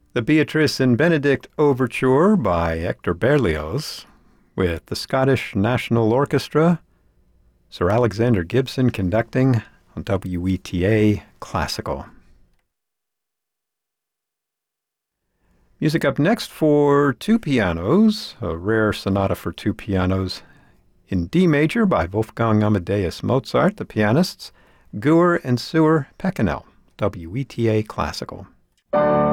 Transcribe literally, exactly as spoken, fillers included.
The Beatrice and Benedict Overture by Hector Berlioz, with the Scottish National Orchestra, Sir Alexander Gibson conducting on W E T A Classical. Music up next for two pianos, a rare sonata for two pianos in D major by Wolfgang Amadeus Mozart, the pianists, Guer and Suhr Pekenel, W E T A Classical.